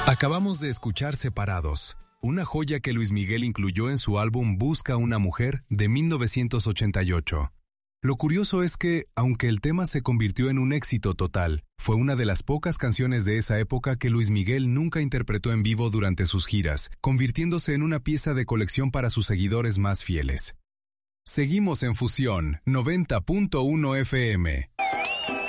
Acabamos de escuchar Separados, una joya que Luis Miguel incluyó en su álbum Busca una mujer de 1988. Lo curioso es que, aunque el tema se convirtió en un éxito total, fue una de las pocas canciones de esa época que Luis Miguel nunca interpretó en vivo durante sus giras, convirtiéndose en una pieza de colección para sus seguidores más fieles. Seguimos en Fusión 90.1 FM.